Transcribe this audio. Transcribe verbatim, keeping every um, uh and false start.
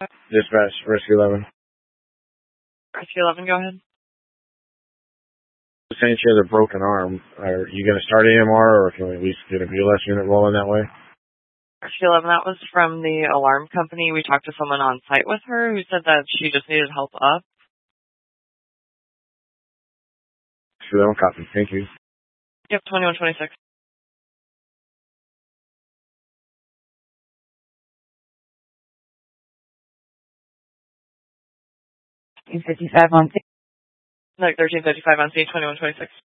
Dispatch, Rescue eleven. Rescue eleven, go ahead. Saying she has a broken arm. Are you going to start A M R, or can we at least get a B L S unit rolling that way? Rescue eleven, that was from the alarm company. We talked to someone on site with her who said that she just needed help up. Rescue eleven, copy. Thank you. Yep, twenty-one twenty-six. thirteen fifty-five on No, thirteen fifty-five on C, twenty-one twenty-six.